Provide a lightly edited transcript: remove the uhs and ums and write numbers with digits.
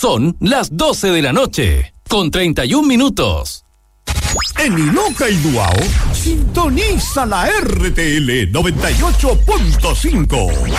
Son las 12 de la noche, con 31 minutos. En Iloca y Duao, sintoniza la RTL 98.5.